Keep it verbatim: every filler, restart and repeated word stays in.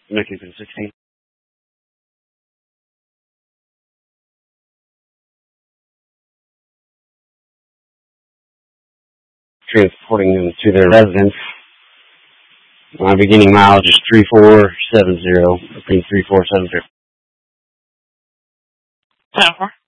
Connecting to the sixteen. Transporting them to their residence. My beginning mileage is three four seven zero. I think three four seven zero. Tower.